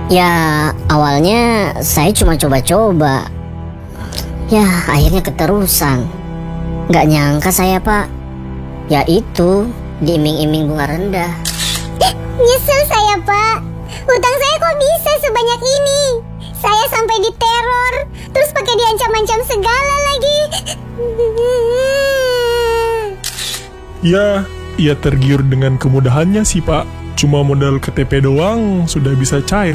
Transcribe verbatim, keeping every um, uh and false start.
Ya, awalnya saya cuma coba-coba. Ya, akhirnya keterusan. Gak nyangka saya, Pak. Ya itu, diiming-iming bunga rendah. Nyesel saya, Pak. Hutang saya kok bisa sebanyak ini? Saya sampai diteror, terus pakai diancam-ancam segala lagi. Ya, ia tergiur dengan kemudahannya sih Pak. Cuma modal K T P doang sudah bisa cair.